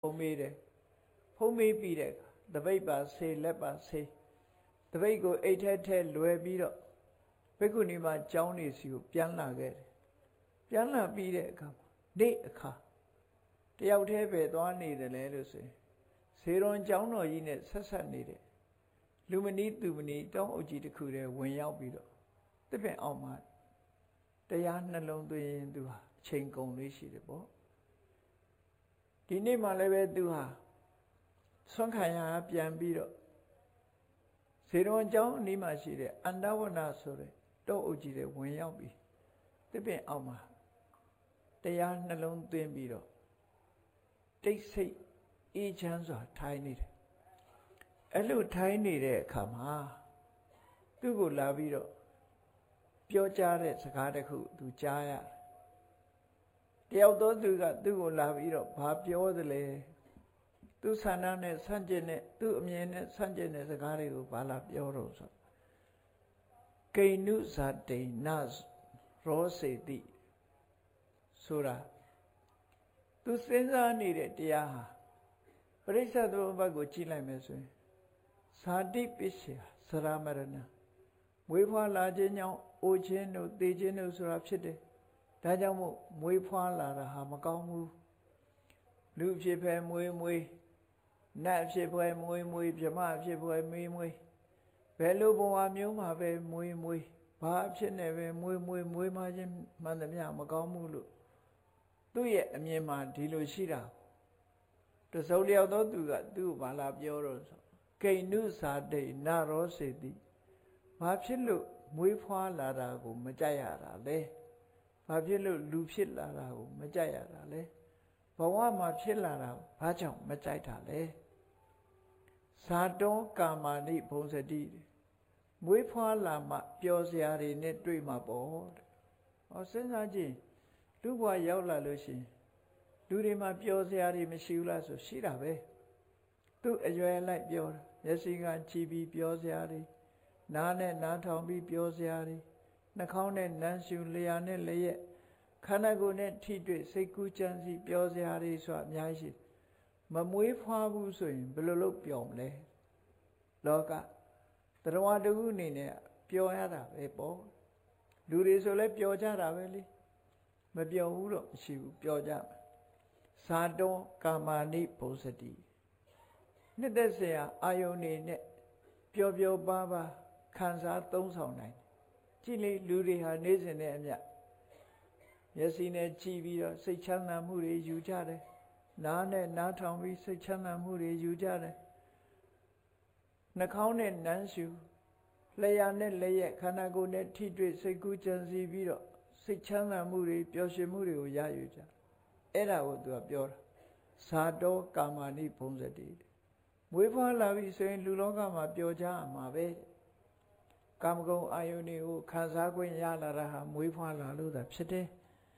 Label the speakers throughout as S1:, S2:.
S1: ဖုံးမေးတယ်ဖုံးမေးပြီးတဲ့အခါတပိတ်ပါဆေးလက်ပါဆေးတပိတ်ကိုအိတ်ထဲလွယ်ပြီးတော့ဘိက္ခုနီမကျောင်းနေစီကိုပြန်လာခဲ့တယ်ပြန်လာပြီးတဲ့အခါနေ့အခါတယောက်တည်းပဲသွားနေတယ်လေလို့ဆိုရင်ဇေရွန်ကျောင်းတော်ကြီးနဲ့ဆက်ဆက်နေတဲ့လူမနီးသူမနီးတောင်းအုပ်ကြီးတစ်ခုတည်းဝင်ရောက်ပြီးတော့တစ်ပင်အောင်မှာတရားနှလုံးသွင်းရင်သူဟာအချိန်ကုန်လေးရှိတယ်ပေါ့ဒီနေ့မှလည်းပဲသူဟာဆွမ်းခံရပြန်ပြီးတော့ဇေရွန်ကျောင်းအနီးမှာရှိတဲ့အန္တဝနဆိုတဲ့တောအုပ်ကြီးတွေဝင်ရောက်ပြီးတစ်ပင်အောင်မှာတရားနှလုံးသွင်းပြီးတော့တိတ်ဆိတ်အေးချမ်းစွာထိုင်နေတယ်အဲ့လိုထိုင်နေတဲ့အခါမှာသူ့ကိုလာပြီးတော့ပြောကြားတဲ့စကားတစ်ခုသူကြားရတယ်တယောက်သောသူကသူ့ကိုလာပြီးတော့ဘာပြောသလဲသူဆန္ဒနဲ့ဆန့်ကျင်တဲ့သူ့အမြင်နဲ့ဆန့်ကျင်တဲ့စကားတွေကိုဘာလာပြောတော့ဆိုကိဏုဇာတိနရောစေတိဆိုတာသူစဉ်းစားနေတဲ့တရားဟာပရိစ္ဆေသမုပ္ပါဒ်ကိုကြည့်လိုက်မယ်ဆိုရင်ဇာတိပစ္စယသရမရဏမွေးဖွားလာခြင်းကြောင့်အိုခြင်းတို့သေခြင်းတို့ဆိုတာဖြစ်တယ်ဒါကြောင့်မို့မွေးဖွားလာတာဟာမကောင်းဘူးလူဖြစ်ပဲမွေးနတ်ဖြစ်ပဲမွေးဗြဟ္မဖြစ်ပဲမွေးဘယ်လိုဘဝမျိုးမှာပဲမွေးဘာဖြစ်နေပဲမွေးမှခြင်းမှန်သမျှမကောင်းဘူးလို့သူ့ရဲ့အမြင်မှာဒီလိုရှိတာတစုံတယောက်သောသူကသူ့ကိုဘာလာပြောတော့ဆိုကိဏုဇာတိနရောစေတိဘာဖြစ်လို့မွေးဖွားလာတာကိုမကြိုက်ရတာလဲဘာဖြစ်လို့လူဖြစ်လာတာကိုမကြိုက်ရတာလဲဘဝမှာဖြစ်လာတာဘာကြောင့်မကြိုက်တာလဲဇာတောကာမာနိဘုံစတိမွေးဖွားလာမှပျော်စရာတွေနဲ့တွေ့မှာပေါ့တဲ့ဟောစဉ်းစားကြည့်လူဘဝရောက်လာလို့ရှိရင်လူတွေမှာပျော်စရာတွေမရှိဘူးလားဆိုရှိတာပဲသူ့အရွယ်လိုက်ပြောတာမျက်စိကကြည့်ပြီးပျော်စရာတွေနားနဲ့နားထောင်ပြီးပျော်စရာတွေနှာခေါင်းနဲ့နမ်းရှူလျှာနဲ့လျက်ခန္ဓာကိုယ်နဲ့ထိတွေ့စိတ်ကူးကြံစီပျော်စရာတွေဆိုတာအများကြီးရှိမမွေးဖွားဘူးဆိုရင်ဘယ်လိုလုပ်ပျော်မလဲလောကတရားတခုအနေနဲ့ပျော်ရတာပဲပေါ့လူတွေဆိုလဲပျော်ကြတာပဲလေမပျော်ဘူးတော့မရှိဘူးပျော်ကြမယ်ဇာတောကာမာနိဘုံစတိနှစ်သက်စရာအာယုန်နေနဲ့ပျော်ပျော်ပါးခံစားသုံးဆောင်နိုင်ကြည့်လေလူတွေဟာနေ့စဉ်နဲ့အမျှမျက်စိနဲ့ကြည့်ပြီးတော့စိတ်ချမ်းသာမှုတွေယူကြတယ်နားနဲ့နားထောင်ပြီးစိတ်ချမ်းသာမှုတွေယူကြတယ်နှာခေါင်းနဲ့နမ်းရှူလျှာနဲ့လျက်ခန္ဓာကိုယ်နဲ့ထိတွေ့စိတ်ကူးကြံစီပြီးတော့စိတ်ချမ်းသာမှုတွေပျော်ရွှင်မှုတွေကိုရယူကြအဲ့ဒါကိုသူကပြောတာဇာတောကာမာနိဘုံစတိမွေးဖွားလာပြီဆိုရင်လူလောကမှာပျော်ကြမှာပဲကာမဂုဏ်အာယုန်တွေကိုခံစား권ရလာတာဟာမွေးဖွားလာလို့သာဖြစ်တယ်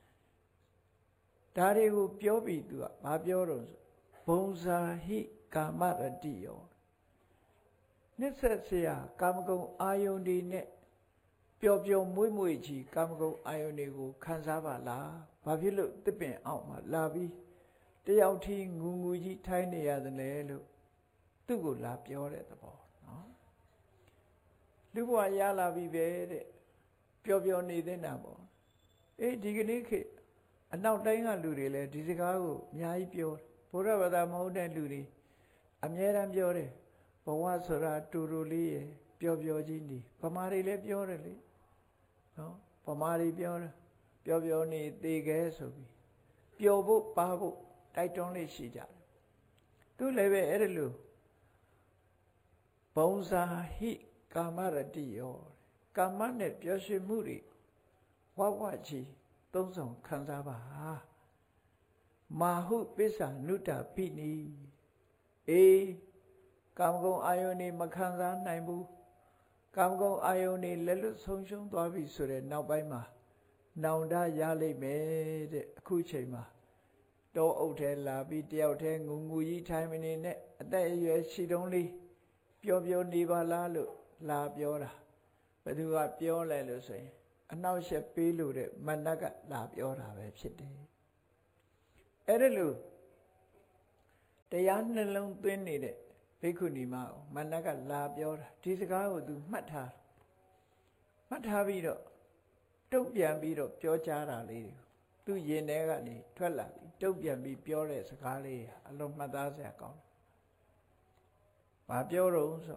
S1: ဒါတွေကိုပြောပြီးသူကဘာပြောတော့ဆိုဘုံဇာဟိကာမရတိယောနှစ်ဆက်เสียကာမဂုဏ်အာယုန်တွေနဲ့ပျော်ပျော်မွေ့မွေ့ကြီးကာမဂုဏ်အာယုန်တွေကိုခံစားပါလားဘာဖြစ်လို့တစ်ပင်အောက်မှာလာပြီးတယောက်ထီးငူကြီးထိုင်းနေရတယ်လေလို့သူ့ကိုလာပြောတဲ့သဘောနော်လူဘဝရလာပြီပဲတဲ့ပျော်ပျော်နေတဲ့နာပေါ့အေးဒီကနေ့ခေတ်အနောက်တိုင်းကလူတွေလည်းဒီစကားကိုအများကြီးပြောဘုရားဘာသာမဟုတ်တဲ့လူတွေအမြဲတမ်းပြောတယ်ဘဝဆိုတာတူတူလေးရယ်ပျော်ပျော်ကြီးနေဗမာတွေလည်းပြောတယ်လေနော်ဗမာတွေပြောတယ်ပျော်ပျော်နေသေခဲဆိုပြီးပျော်ဖို့ပါဖို့တိုက်တွန်းလေးရှိကြတယ်သူလည်းပဲအဲ့ဒါလို့ဘုံဇာဟိကာမရတိယောကာမနဲ့ပျော်ရွှင်မှုတွေဝဝချီသုံးဆောင်ခံစားပါမာဟုပစ္ဆာနုတ္တပိနိအေးကာမဂုဏ်အာယုန်နေမခံစားနိုင်ဘူးကာမဂုဏ်အာယုန်နေလက်လွတ်ဆုံးရှုံးသွားပြီဆိုတဲ့နောက်ပိုင်းမှာနောင်တရလိမ့်မယ်တဲ့အခုချိန်မှာတောအုပ်ထဲလာပြီးတယောက်တည်းငူကြီးထိုင်မနေနဲ့အသက်အရွယ်ရှိတုံးလေးပျော်ပျော်နေပါလားလို့လာပြောတာဘယ်သူကပြောလဲလို့ဆိုရင်အနှောက်အယှက်ပေးလို့တဲ့မနကလာပြောတာပဲဖြစ်တယ်အဲ့ဒါလို့တရားနှလုံးသွင်းနေတဲ့ဘိက္ခုနီမကိုမန္တကလာပြောတာဒီစကားကိုသူမှတ်ထားပြီးတော့တုတ်ပြန်ပြီးတော့ပြောကြားတာလေးတွေသူရင်ထဲကနေထွက်လာပြီးတုတ်ပြန်ပြီးပြောတဲ့စကားလေးအလုံးမှတ်သားစရာကောင်းတယ်။ဘာပြောတော့ဆို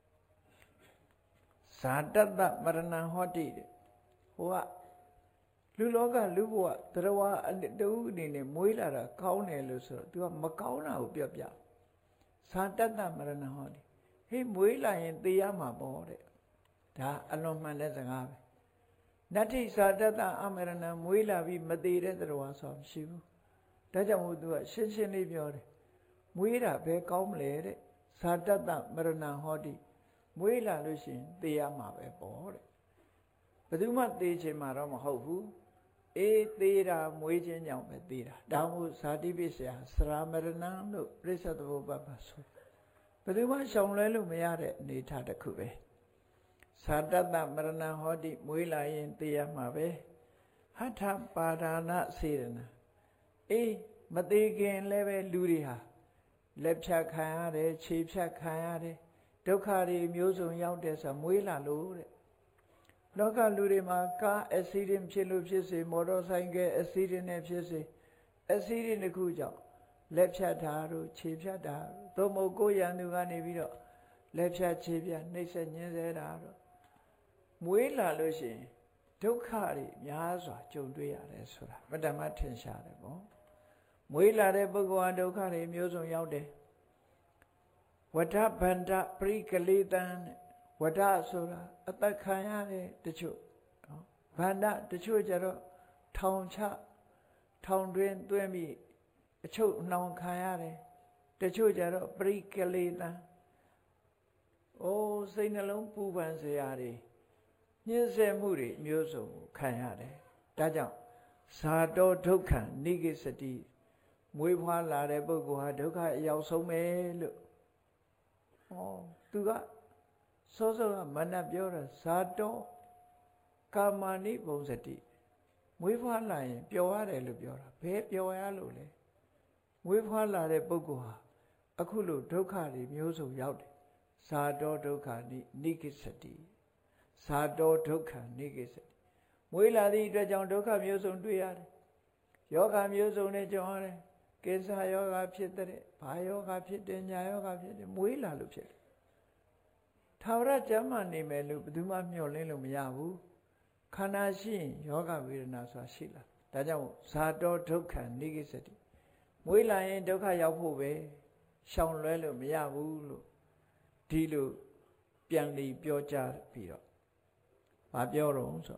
S1: ဇာတတ္တမရဏဟောတိတဲ့ဟိုကလူလောကလူဘဝတရားဝတူအနေနဲ့မွေးလာတာကောင်းတယ်လို့ဆိုတော့ तू ကမကောင်းတာကိုပြောပြဇာတတ္တမရဏဟောတိဟေးမွေးလာရင်သေရမှာပေါ့တဲ့ဒါအလွန်မှန်တဲ့စကားပဲနတ္ထိဇာတတ္တအမရဏမွေးလာပြီးမသေးတဲ့တရားဝဆိုမရှိဘူးဒါကြောင့်မို့ तू ကရှင်းရှင်းလေးပြောတယ်မွေးတာဘယ်ကောင်းမလဲတဲ့ဇာတတ္တမရဏဟောတိမွေးလာလို့ရှိရင်သေရမှာပဲပေါ့တဲ့ဘယ်သူမှသေချင်မှာတော့မဟုတ်ဘူးအေးသေးတာမွေးခြင်းကြောင့်ပဲသေးတာဒါမို့ဇာတိပိစယစရာမရဏလို့ပြိဿသဘောပတ်ပါဆိုဘယ်သူမှရှောင်လွဲလို့မရတဲ့အနေထားတစ်ခုပဲဇာတတ္တမရဏဟောတိမွေးလာရင်သေရမှာပဲဟထပါဒာနစေရဏအေးမသေးခင်လည်းပဲလူတွေဟာလက်ဖြတ်ခံရတယ်ခြေဖြတ်ခံရတယ်ဒုက္ခတွေမျိုးစုံရောက်တဲ့ဆိုမွေးလာလို့တဲ့လောကလူတွေမှာကားအက်ဆီဒင့်ဖြစ်လို့ဖြစ်စေမော်တော်ဆိုင်ကယ်အက်ဆီဒင့်နဲ့ဖြစ်စေအက်ဆီဒင့်တစ်ခုကြောင့်လက်ဖြတ်တာတို့ခြေဖြတ်တာသို့မဟုတ်ကိုယ်ရန်သူကနေပြီးတော့လက်ဖြတ်ခြေဖြတ်နှိပ်စက်ညှင်းဆဲတာတို့မွေးလာလို့ရှိရင်ဒုက္ခတွေများစွာကြုံတွေ့ရတယ်ဆိုတာမတ္တမထင်ရှားတယ်ပေါ့မွေးလာတဲ့ပုဂ္ဂိုလ်ဟာဒုက္ခတွေမျိုးစုံရောက်တယ်ဝဋ္ဌဗန္တပရိကလေတံဝဋ္ဌဆိုတာအသက်ခံရတယ်တချို့နော်ဗန္တတချို့ကျတော့ထောင်ချထောင်တွင်သွင်းပြီးအချုပ်နှောင်ခံရတယ်တချို့ကျတော့ပရိကလေတံအိုးစိတ်နှလုံးပူပန်စရာတွေညှင်းဆဲမှုတွေမျိုးစုံခံရတယ်ဒါကြောင့်ဇာတောဒုက္ခံနိဂိစတိမွေးဖွားလာတဲ့ပုဂ္ဂိုလ်ဟာဒုက္ခအရောက်ဆုံးပဲလို့သူကစောစောကမနပြောတာဇာတောကာမဏိဘုံစတိမွေးဖွားလာရင်ပျော်ရတယ်လို့ပြောတာဘယ်ပျော်ရလို့လဲမွေးဖွားလာတဲ့ပုဂ္ဂိုလ်ဟာအခုလိုဒုက္ခတွေမျိုးစုံရောက်တယ်ဇာတောဒုက္ခနိဂိစတိဇာတောဒုက္ခနိဂိစတိမွေးလာသည့်အတွက်ကြောင့်ဒုက္ခမျိုးစုံတွေ့ရတယ်ယောဂမျိုးစုံနဲ့ကြုံရတယ်ကိစ္စယောဂဖြစ်တဲ့ဘာယောဂဖြစ်တယ်ညာယောဂဖြစ်တယ်မွေးလာလို့ဖြစ်တယ်ထာဝရကျမ်းမာနေမယ်လို့ဘယ်သူမှမျှော်လင့်လို့မရဘူးခန္ဓာရှိရင်ယောဂဝေဒနာဆိုတာရှိလာဒါကြောင့်ဇာတောဒုက္ခနိဂိစတိမွေးလာရင်ဒုက္ခရောက်ဖို့ပဲရှောင်လွဲလို့မရဘူးလို့ဒီလိုပြန်လီပြောကြပြီးတော့မပြောတော့ဆို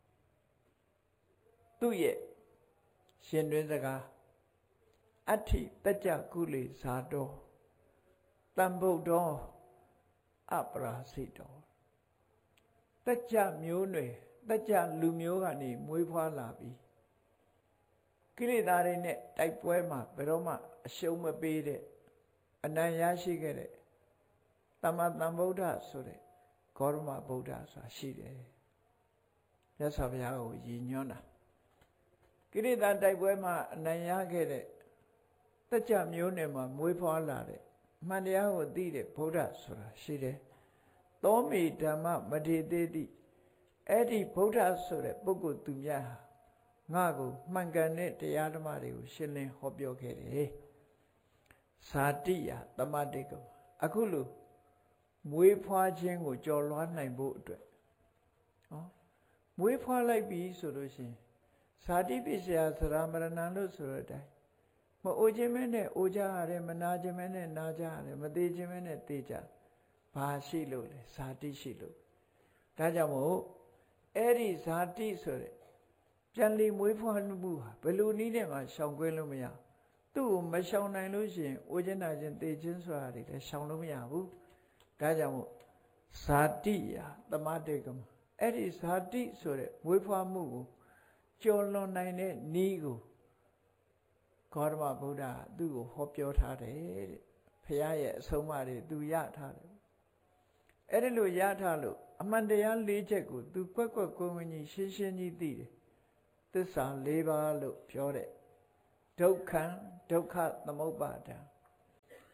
S1: သူ့ရဲ့ရှင်တွင်စကားအဋ္ဌိတကြကုလေဇာတောတံဗုဒ္ဓောအပရာစိတောတကြမျိုးနွယ်တကြလူမျိုးကနေမွေးဖွားလာပြီးကိလေသာတွေနဲ့တိုက်ပွဲမှာဘယ်တော့မှအရှုံးမပေးတဲ့အနံ့ရရှိခဲ့တဲ့တမ္မာသမ္ဗုဒ္ဓဆိုတဲ့ဂေါရမဗုဒ္ဓဆိုတာရှိတယ်မြတ်စွာဘုရားကိုရည်ညွှန်းတာကိလေသာတိုက်ပွဲမှာအနံ့ရခဲ့တဲ့တကြမျိုးနဲ့မှမွေးဖွားလာတဲ့အမှန်တရားကိုသိတဲ့ဗုဒ္ဓဆိုတာရှိတယ်သောမေဓမ္မမထေသေးတိအဲ့ဒီဗုဒ္ဓဆိုတဲ့ပုဂ္ဂိုလ်သူများဟာငါ့ကိုမှန်ကန်တဲ့တရားဓမ္မတွေကိုရှင်းလင်းဟောပြောခဲ့တယ်ဇာတိယသမတိကအခုလိုမွေးဖွားခြင်းကိုကြော်လွှားနိုင်ဖို့အတွက်မွေးဖွားလိုက်ပြီဆိုလို့ရှိရင်ဇာတိပိစယသရမရဏလို့ဆိုတဲ့အတိုင်းမအိုခြင်းမဲနဲ့အိုကြရတယ်မနာခြင်းမဲနဲ့နာကြရတယ်မသေးခြင်းမဲနဲ့သေကြဘာရှိလို့လဲဇာတိရှိလို့ဒါကြောင့်မို့အဲ့ဒီဇာတိဆိုတဲ့ပြန်လီမွေးဖွားမှုဟာဘယ်လိုနည်းနဲ့မှရှောင်ကွင်းလို့မရသူ့ကိုမရှောင်နိုင်လို့ရှိရင်အိုခြင်းနာခြင်းသေခြင်းဆိုတာတွေလည်းရှောင်လို့မရဘူးဒါကြောင့်မို့ဇာတိယသမတေကမအဲ့ဒီဇာတိဆိုတဲ့မွေးဖွားမှုကိုကျော်လွန်နိုင်တဲ့နည်းကိုဂေါတမဗုဒ္ဓသူ့ကိုဟောပြောထားတယ်တဲ့ဘုရားရဲ့အဆုံးအမတွေသူရထားတယ်အဲ့ဒီလိုရထားလို့အမှန်တရား၄ချက်ကိုသူကွက်ကွက်ကွင်းကွင်းကြီးရှင်းရှင်းကြီးသိတယ်သစ္စာ၄ပါးလို့ပြောတဲ့ဒုက္ခသမုပ္ပါဒံ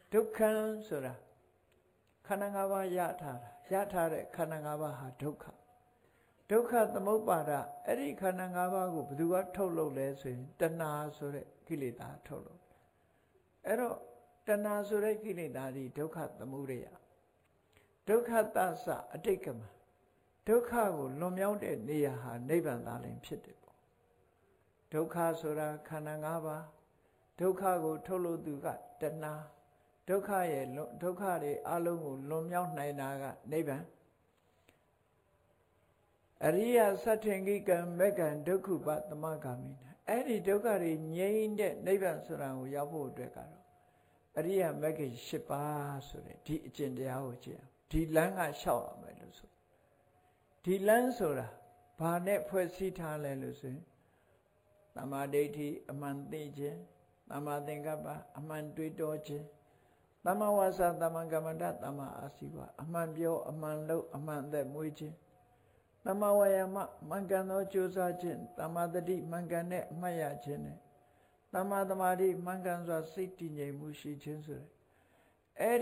S1: ဒုက္ခဆိုတာခန္ဓာ၅ပါးရထားတဲ့ခန္ဓာ၅ပါးဟာဒုက္ခဒုက္ခသမုပ္ပါဒအဲ့ဒီခန္ဓာ၅ပါးကိုဘယ်သူကထုတ်လုပ်လဲဆိုရင်တဏှာဆိုတဲ့ကိလေသာထုတ်လုပ်အဲ့တော့တဏှာဆိုတဲ့ကိလေသာဒီဒုက္ခသမုဒယဒုက္ခသစအတိတ်ကမဒုက္ခကိုလွန်မြောက်တဲ့နေရာဟာနိဗ္ဗာန်သာလင်ဖြစ်တယ်ပေါ့ဒုက္ခဆိုတာခန္ဓာ၅ပါးဒုက္ခကိုထုတ်လုပ်သူကတဏှာဒုက္ခရဲ့ဒုက္ခတွေအလုံးကိုလွန်မြောက်နိုင်တာကနိဗ္ဗာန်အရိယသတ္ထင်္ဂိကံမေကံဒုက္ခပသမဂာမိနာအဲ့ဒီဒုက္ခတွေငြိမ်းတဲ့နိဗ္ဗာန်ဆိုတာကိုရောက်ဖို့အတွက်ကတော့အရိယမဂ္ဂင်၈ပါးဆိုတဲ့ဒီအကျင့်တရားကိုကျင့်ဒီလမ်းကလျှောက်ရမယ်လို့ဆိုဒီလမ်းဆိုတာဘာနဲ့ဖွဲ့စည်းထားလဲလို့ဆိုရင်သမ္မာဒိဋ္ဌိအမှန်သိခြင်းသမ္မာသင်္ကပ္ပအမှန်တွေးတောခြင်းသမ္မာဝါစာသမ္မာကမ္မန္တသမ္မာအာဇီဝအမှန်ပြောအမှန်လုပ်အမှန်အသက်မွေးခြင်းသမ္မာဝါယာမမှန်ကန်သောကြိုးစားခြင်းသမ္မာတတိမှန်ကန်တဲ့အမှတ်ရခြင်းနဲ့သမ္မာသမာဓိမှန်ကန်စွာစိတ်တည်ငြိမ်မှုရှိခြင်းဆိုတဲ့အဲ့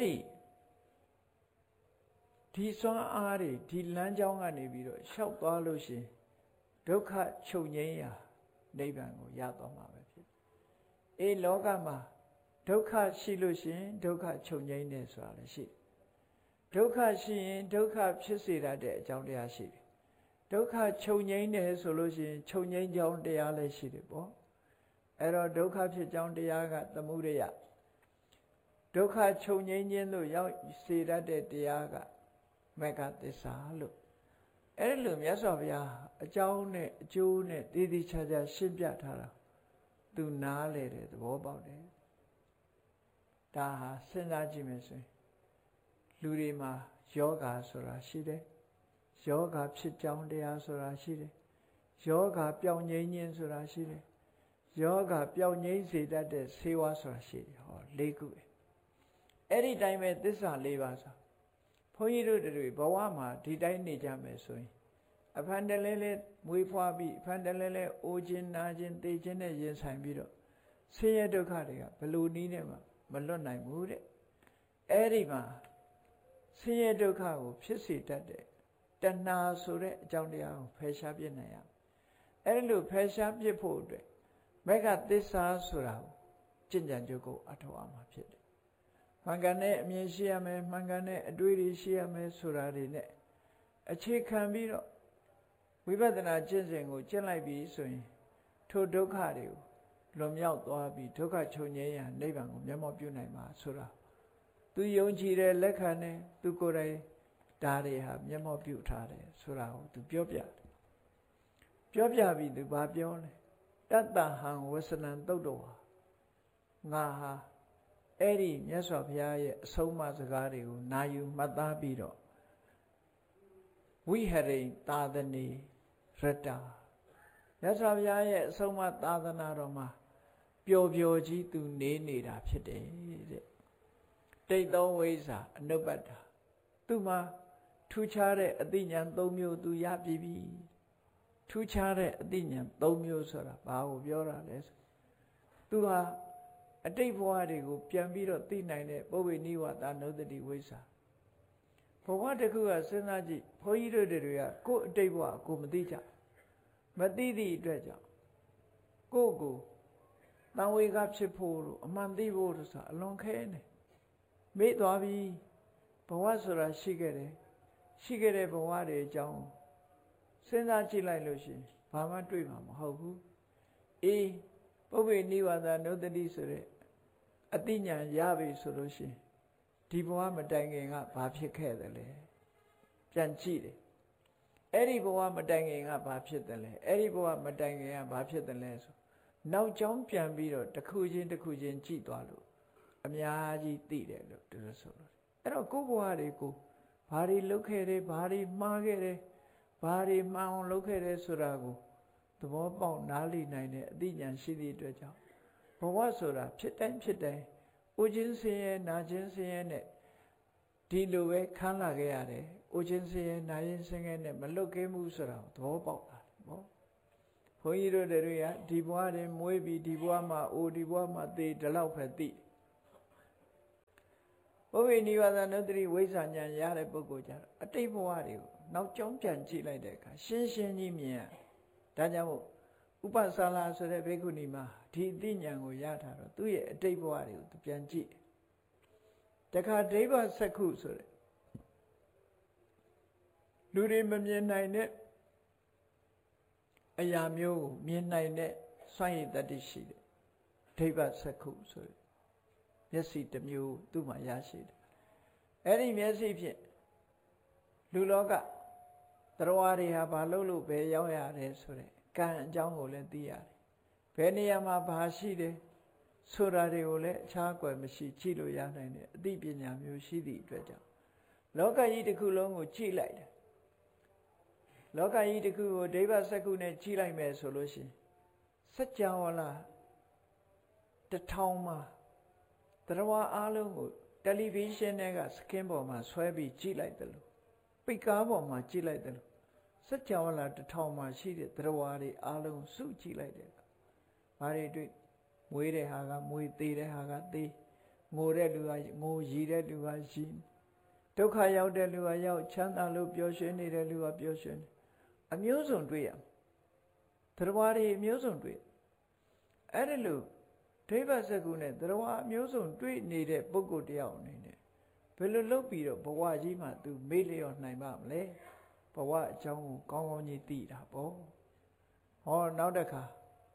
S1: ဒီစွမ်းအားတွေဒီလမ်းကြောင်းကနေပြီးတော့လျှောက်သွားလို့ရှိရင်ဒုက္ခချုပ်ငြိမ်းရာနိဗ္ဗာန်ကိုရသွားမှာပဲဖြစ်အေးလောကမှာဒုက္ခရှိလို့ရှိရင်ဒုက္ခချုပ်ငြိမ်းတယ်ဆိုတာလည်းရှိတယ်ဒုက္ခရှိရင်ဒုက္ခဖြစ်စေတတ်တဲ့အကြောင်းတရားရှိတယ်ဒုက္ခချုပ်ငြိမ်းတယ်ဆိုလို့ရှိရင်ချုပ်ငြိမ်းကြောင်းတရားလည်းရှိတယ်ပေါ့အဲ့တော့ဒုက္ခဖြစ်ကြောင်းတရားကသမုဒယဒုက္ခချုပ်ငြိမ်းခြင်းတို့ရောက်စေတတ်တဲ့တရားကမေဃသစ္စာလို့အဲ့လိုမြတ်စွာဘုရားအကြောင်းနဲ့အကျိုးနဲ့တည်တည်ချာချာရှင်းပြထားတာသူနားလေတယ်သဘောပေါက်တယ်ဒါဟာစဉ်းစားကြည့်မယ်ဆိုရင်လူတွေမှာယောဂါဆိုတာရှိတယ်ယောဂါဖြစ်ကြောင်းတရားဆိုတာရှိတယ်ယောဂါပြောင်းငြိမ်းခြင်းဆိုတာရှိတယ်ယောဂါပြောင်းငြိမ်းစေတတ်တဲ့ဆေးဝါးဆိုတာရှိတယ်ဟော၄ခုပဲအဲ့ဒီတိုင်းပဲသစ္စာ၄ပါးဆိုဘုန်းကြီးတို့တွေဘဝမှာဒီတိုင်းနေကြမယ်ဆိုရင်အဖန်တလဲလဲမွေးဖွားပြီးအဖန်တလဲလဲအိုခြင်းနာခြင်းသိခြင်းနဲ့ရင်ဆိုင်ပြီးတော့ဆင်းရဲဒုက္ခတွေကဘယ်လိုနည်းနဲ့မှမလွတ်နိုင်ဘူးတဲ့အဲ့ဒီမှာဆင်းရဲဒုက္ခကိုဖြစ်စေတတ်တဲ့တဏှာဆိုတဲ့အကြောင်းတရားကိုဖယ်ရှားပြစ်နိုင်ရအဲ့လိုဖယ်ရှားပြစ်ဖို့အတွက်မေဃသစ္စာဆိုတာကိုကျင့်ကြံကြုတ်ကိုအထောက်အမှာဖြစ်တယ်မှန်ကန်တဲ့အမြင်ရှိရမယ်မှန်ကန်တဲ့အတွေ့အကြုံရှိရမယ်ဆိုတာတွေနဲ့အခြေခံပြီးတော့ဝိပဿနာကျင့်စဉ်ကိုကျင့်လိုက်ပြီးဆိုရင်ထိုဒုက္ခတွေကိုလွန်မြောက်သွားပြီးဒုက္ခချုပ်ငြိမ်းရာနိဗ္ဗာန်ကိုမျက်မှောက်ပြုနိုင်မှာဆိုတာသူယုံကြည်တဲ့လက်ခံတဲ့သူကိုယ်တိုင်ဒါတွေဟာမျက်မှောက်ပြုထားတယ်ဆိုတာကိုသူပြောပြပြီးသူဘာပြောလဲတတ္တဟံဝဆနံသုတ်တော်ငါဟာအဲ့ဒီမြတ်စွာဘုရားရဲ့အဆုံးအမစကားတွေကိုနာယူမှတ်သားပြီးတော့ဝိဟရိသာသနေရတ္တမြတ်စွာဘုရားရဲ့အဆုံးအမသာသနာတော်မှာပျော်ပျော်ကြီးသူနေတာဖြစ်တယ်တဲ့တိတ်သောဝိဇ္ဇာအနုပ္ပတ္တာသူမှာထူးခြားတဲ့အသိဉာဏ်၃မျိုးသူရပြီထူးခြားတဲ့အသိဉာဏ်၃မျိုးဆိုတာဘာကိုပြောတာလဲဆိုသူဟာအတိတ်ဘဝတွေကိုပြန်ပြီးတော့သိနိုင်တဲ့ပုဗ္ဗေနိဝါဒနုဒတိဝိဇ္ဇာဘဝတစ်ခုကစဉ်းစားကြည့်ဘုန်းကြီးတို့တွေကကိုယ်အတိတ်ဘဝကိုမသိကြမသိသည့်အတွက်ကြောင့်ကိုတန်ဝေကဖြစ်ဖို့လို့အမှန်သိဖို့လို့ဆိုတာအလွန်ခဲနေမေ့သွားပြီဘဝဆိုတာရှိခဲ့တဲ့ဘဝတွေအကြောင်းစဉ်းစားကြည့်လိုက်လို့ရှိရင်ဘာမှတွေ့မှာမဟုတ်ဘူးအေးပုဗ္ဗေနိဝါဒနုဒတိဆိုတဲ့အသိဉာဏ်ရပြီဆိုလို့ရှိရင်ဒီဘဝမတိုင်ခင်ကဘာဖြစ်ခဲ့တယ်လဲပြန်ကြည့်တယ်အဲ့ဒီဘဝမတိုင်ခင်ကဘာဖြစ်တယ်လဲအဲ့ဒီဘဝမတိုင်ခင်ကဘာဖြစ်တယ်လဲဆိုနောက်ကြောင်းပြန်ပြီးတော့တစ်ခုချင်းကြည့်သွားလို့အများကြီးသိတယ်လို့သူတို့ဆိုလို့အဲ့တော့ကိုယ့်ဘဝတွေကိုဘာတွေလုပ်ခဲ့တယ်ဘာတွေမှားခဲ့တယ်ဘာတွေမှန်အောင်လုပ်ခဲ့တယ်ဆိုတာကိုသဘောပေါက်နားလည်နိုင်တဲ့အသိဉာဏ်ရှိသည့်အတွက်ကြောင့်ဘဝဆိုတာဖြစ်တိုင်းအိုခြင်းဆင်းရဲနာခြင်းဆင်းရဲနဲ့ဒီလိုပဲခံလာခဲ့ရတယ်အိုခြင်းဆင်းရဲနာခြင်းဆင်းရဲနဲ့မလွတ်ကင်းမှုဆိုတာကိုသဘောပေါက်တာပေါ့ဘုန်းကြီးတို့တွေကဒီဘဝတွင်မွေးပြီးဒီဘဝမှာအိုဒီဘဝမှာသေဒီလောက်ပဲသိဘုဝေနိဗ္ဗာန်နုတ္တိဝိဇ္ဇာဉာဏ်ရတဲ့ပုဂ္ဂိုလ်ကြတော့အတိတ်ဘဝတွေကိုနောက်ကြောင်းပြန်ကြည့်လိုက်တဲ့အခါရှင်းရှင်းကြီးမြင်ရဒါကြောင့်မို့ဥပသလာဆိုတဲ့ဘိက္ခုနီမှာဒီအသိဉာဏ်ကိုရထားတော့သူ့ရဲ့အတိတ်ဘဝတွေကိုသူပြန်ကြည့်တခါဒိဗ္ဗစက္ခုဆိုတဲ့လူတွေမမြင်နိုင်တဲ့အရာမျိုးကိုမြင်နိုင်တဲ့စွမ်းရည်တတ္တိရှိတယ်ဒိဗ္ဗစက္ခုဆိုတဲ့မျက်စိတစ်မျိုးသူ့မှာရရှိတယ်အဲ့ဒီမျက်စိဖြင့်လူလောကတရားတွေဟာဘာလို့ပဲရောက်ရတယ်ဆိုတဲ့ကံအကြောင်းကိုလည်းသိရတယ်ဘယ်နေရာမှာဘာရှိတယ်ဆိုတာတွေကိုလည်းအခြားကွယ်မရှိကြည့်လို့ရနိုင်တယ်အသိပညာမျိုးရှိသည့်အတွက်ကြောင့်လောကကြီးတစ်ခုလုံးကိုကြည့်လိုက်တယ်လောကကြီးတစ်ခုကိုဒိဗ္ဗစက္ခုနဲ့ကြည့်လိုက်မယ်ဆိုလို့ရှိရင်စัจ java လာ1000မှာတရားအားလုံးကိုတယ်လီဗီရှင်းတွေကစကင်းပေါ်မှာဆွဲပြီးကြည့်လိုက်တယ်လို့ပိတ်ကားပေါ်မှာကြည့်လိုက်တယ်လို့စัจ java လာ1000မှာရှိတဲ့တရားတွေအားလုံးစုကြည့်လိုက်တယ်ဘာတွေတွေ့မွေးတဲ့ဟာကမွေးသေးတဲ့ဟာကသေးငိုတဲ့လူကငိုရည်တဲ့လူကရည်ဒုက္ခရောက်တဲ့လူကရောက်ချမ်းသာလို့ပျော်ရွှင်နေတဲ့လူကပျော်ရွှင်အမျိုးစုံတွေ့ရတရားတွေအမျိုးစုံတွေ့အဲ့ဒီလိုဒိဗ္ဗစက္ခုနဲ့တရားအမျိုးစုံတွေ့နေတဲ့ပုဂ္ဂိုလ်တယောက်အနေနဲ့ဘယ်လိုလုပ်ပြီးတော့ဘဝကြီးမှာသူမေ့လျော့နိုင်ပါမလဲဘဝအကြောင်းကိုကောင်းကောင်းကြီးသိတာပေါ့ဟောနောက်တစ်ခါ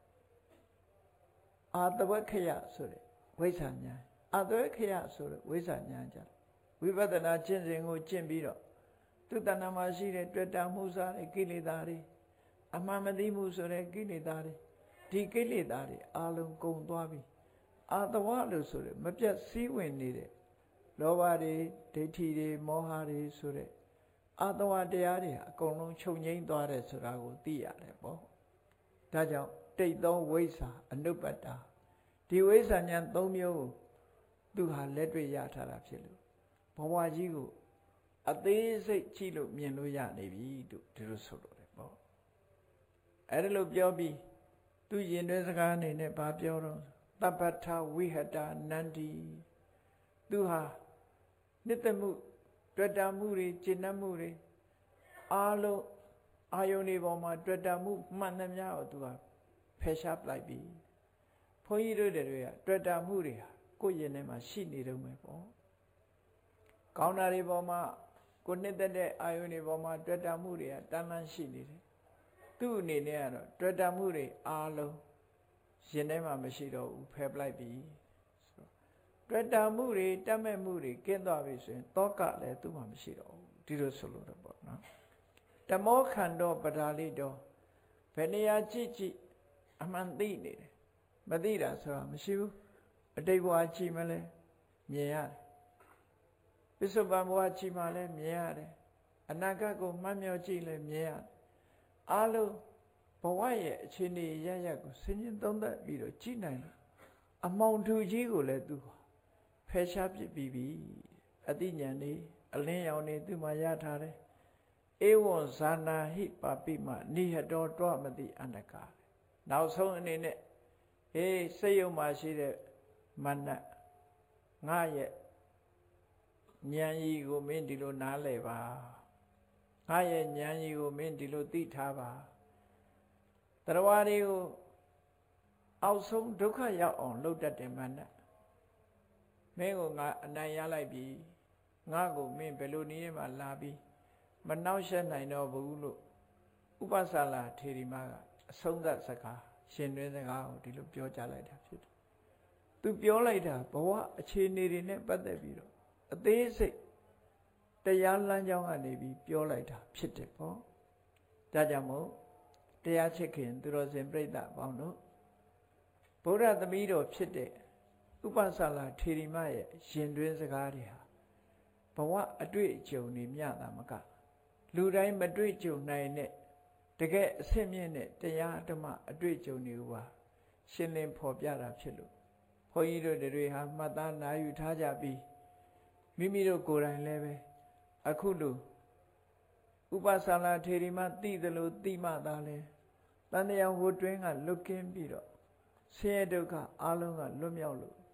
S1: အာတဝခယဆိုတဲ့ဝိဇ္ဇာဉာဏ်အာတဝခယဆိုတဲ့ဝိဇ္ဇာဉာဏ်ကြဝိပဿနာကျင့်စဉ်ကိုကျင့်ပြီးတော့သူတဏ္ဍာမှာရှိတဲ့တွေ့တာမှုစားတဲ့ကိလေသာတွေအမှန်မသိမှုဆိုတဲ့ကိလေသာတွေဒီကိလေသာတွေအလုံးကုန်သွားပြီအာတဝလို့ဆိုတဲ့မပြတ်စည်းဝင်နေတဲ့လောဘတွေဒိဋ္ဌိတွေမောဟတွေဆိုတဲ့အာတဝတရားတွေအကုန်လုံးချုပ်ငြိမ်းသွားတယ်ဆိုတာကိုသိရတယ်ပေါ့ဒါကြောင့်တိတ်သောဝိဇ္ဇာအနုပ္ပတ္တာဒီဝိဇ္ဇာဉာဏ်၃မျိုးကိုသူဟာလက်တွေ့ရထားတာဖြစ်လို့ဘဝကြီးကိုအသေးစိတ်ကြည့်လို့မြင်လို့ရနေပြီတို့ဒီလိုဆိုလို့တယ်ပေါ့အဲ့ဒါလို့ပြောပြီးသူရင်တွဲစကားအနေနဲ့ဘာပြောတော့တပ္ပထဝိဟတာနန္ဒီသူဟာနှစ်သက်မှုတွေ့တာမှုတွေကျင့်တတ်မှုတွေအားလုံးအာယုန်တွေပေါ်မှာတွေ့တာမှုမှန်သမျှကိုသူဟာဖယ်ရှားပလိုက်ပြီဘုန်းကြီးတို့တွေကတွေ့တာမှုတွေဟာကိုယ့်ရင်ထဲမှာရှိနေတော့မယ်ပေါ့ကောင်းတာတွေပေါ်မှာကိုနှစ်သက်တဲ့အာယုန်တွေပေါ်မှာတွေ့တာမှုတွေကတန်းတန်းရှိနေတယ်သူ့အနေနဲ့ကတော့တွေ့တာမှုတွေအားလုံးရင်ထဲမှာမရှိတော့ဘူးဖယ်ပလိုက်ပြီဆိုတော့တွေ့တာမှုတွေတတ်မဲ့မှုတွေကင်းသွားပြီဆိုရင်တောကလည်းသူ့မှာမရှိတော့ဘူးဒီလိုဆိုလို့တော့ပေါ့နော်ဓမ္မောခန္ဓောပဒါလိတောဘယ်နေရာကြည့်ကြည့်အမှန်သိနေတယ်မသိတာဆိုတာမရှိဘူးအတိတ်ဘဝကြည့်မလဲမြင်ရတယ်ပစ္စုပန်ဘဝကြည့်မှလည်းမြင်ရတယ်အနာဂတ်ကိုမှတ်မြော်ကြည့်လည်းမြင်ရတယ်အားလုံးဘဝရဲ့အခြေအနေရရကိုစဉ်းကျင်သုံးသပ်ပြီးတော့ကြည့်နိုင်တယ်အမောင်ထူကြီးကိုလည်းသူဖယ်ရှားပစ်ပြီးပြီအသိဉာဏ်นี่အလင်းရောင်နေသူမှရထားတယ်ဧဝံဇာနာဟိပါပိမနိဟတောတောမတိအန္တကာနောက်ဆုံးအနေနဲ့စိတ်ယုံမှရှိတဲ့မနတ်ငါရဲ့ဉာဏ်ကြီးကိုမင်းဒီလိုနားလည်ပါငါရဲ့ဉာဏ်ကြီးကိုမင်းဒီလိုသိထားပါတရားတွေကိုအောက်ဆုံးဒုက္ခရောက်အောင်လုပ်တတ်တယ်မနတ်မင်းကိုငါအနိုင်ရလိုက်ပြီငါကိုမင်းဘယ်လိုနည်းမှလာပြီးမနှောက်ယှက်နိုင်တော့ဘူးလို့ဥပသလာထေရီမကအဆုံးသတ်စကားရှင်တွင်စကားကိုဒီလိုပြောကြလိုက်တာဖြစ်တယ်သူပြောလိုက်တာဘဝအခြေအနေတွေနဲ့ပတ်သက်ပြီးတော့အသေးစိတ်တရားလမ်းကြောင်းကနေပြီးပြောလိုက်တာဖြစ်တယ်ပေါ့ဒါကြောင့်မို့တရားချစ်ခင်သူတော်စင်ပြိဿပေါင်းတို့ဗုဒ္ဓသမီးတော်ဖြစ်တဲ့ဥပသလာထေရီမရဲ့ရှင်တွင်စကားတွေဟာဘဝအတွေ့အကြုံတွေမျှတာမကလူတိုင်းမတွေ့ကြုံနိုင်တဲ့တကယ်အဆင့်မြင့်တဲ့တရားဓမ္မအတွေ့အကြုံတွေကိုပါရှင်းလင်းဖော်ပြတာဖြစ်လို့ဘုန်းကြီးတို့တွေဟာမှတ်သားနာယူထားကြပြီးမိမိတို့ကိုယ်တိုင်လည်းပဲအခုလိုဥပသလာထေရီမသိသလိုသိမှသာလဲတန်တရားဟိုတွင်းကလွတ်ကင်းပြီးတော့ဆင်းရဲဒုက္ခအလုံးကလွတ်မြောက်လို့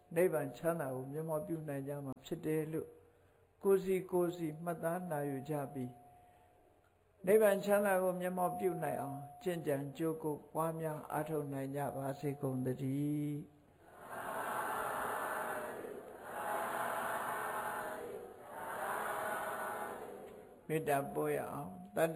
S1: နိဗ္ဗာန်ချမ်းသာကိုမျက်မှောက်ပြုနိုင်ကြမှာဖြစ်တယ်လို့ကိုယ်စီမှတ်သားနိုင်ယူကြပြီးနိဗ္ဗာန်ချမ်းသာကိုမျက်မှောက်ပြုနိုင်အောင်ကျင့်ကြံကြိုးကိုပွားများအားထုတ်နိုင်ကြပါစေကုန်သတည်းမေတ္တာပို့ရအောင်